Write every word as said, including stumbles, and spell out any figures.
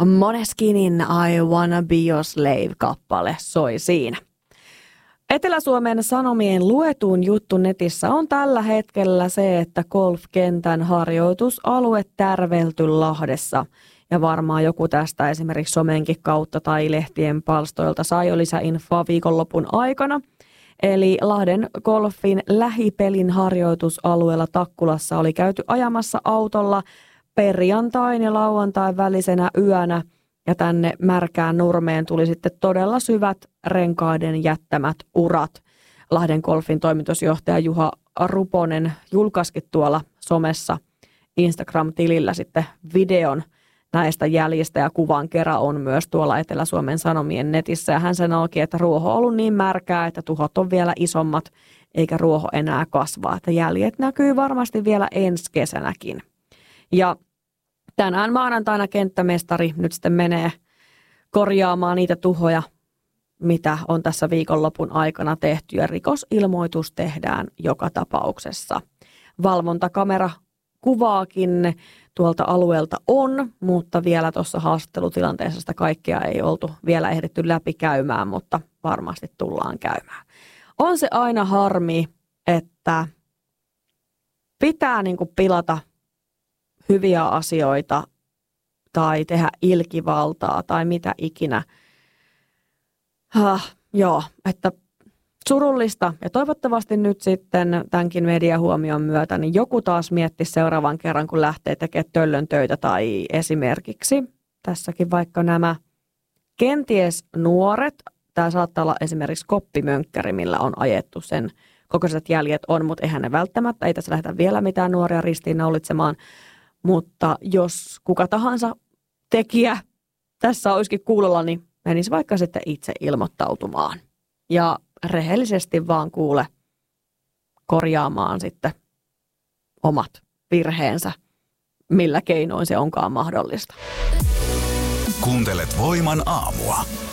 Måneskinin I Wanna Be Your Slave-kappale soi siinä. Etelä-Suomen Sanomien luetuin juttu netissä on tällä hetkellä se, että golfkentän harjoitusalue tärvelty Lahdessa. Ja varmaan joku tästä esimerkiksi somenkin kautta tai lehtien palstoilta sai jo lisäinfoa viikonlopun aikana. Eli Lahden golfin lähipelin harjoitusalueella Takkulassa oli käyty ajamassa autolla perjantain ja lauantain välisenä yönä. Ja tänne märkään nurmeen tuli sitten todella syvät renkaiden jättämät urat. Lahden golfin toimitusjohtaja Juha Ruponen julkaisikin tuolla somessa Instagram-tilillä sitten videon näistä jäljistä ja kuvan kerran on myös tuolla Etelä-Suomen Sanomien netissä. Ja hän sanoikin, että ruoho on ollut niin märkää, että tuhot on vielä isommat eikä ruoho enää kasvaa. Että jäljet näkyy varmasti vielä ensi kesänäkin. Ja tänään maanantaina kenttämestari nyt sitten menee korjaamaan niitä tuhoja, mitä on tässä viikonlopun aikana tehty, ja rikosilmoitus tehdään joka tapauksessa. Valvontakamera kuvaakin tuolta alueelta on, mutta vielä tuossa haastattelutilanteessa sitä kaikkea ei oltu vielä ehditty läpikäymään, mutta varmasti tullaan käymään. On se aina harmi, että pitää niin kuin pilata hyviä asioita tai tehdä ilkivaltaa tai mitä ikinä. Huh, joo, että surullista. Ja toivottavasti nyt sitten tämänkin mediahuomion myötä niin joku taas mietti seuraavan kerran, kun lähtee tekemään töllön töitä tai esimerkiksi tässäkin vaikka nämä kenties nuoret. Tämä saattaa olla esimerkiksi koppimönkkäri, millä on ajettu sen kokoiset jäljet on, mutta eihän ne välttämättä. Ei tässä lähdetä vielä mitään nuoria ristiinnaulitsemaan. Mutta jos kuka tahansa tekijä tässä olisikin kuulolla, niin menisi vaikka sitten itse ilmoittautumaan. Ja rehellisesti vaan kuule korjaamaan sitten omat virheensä, millä keinoin se onkaan mahdollista. Kuuntelet Voiman aamua.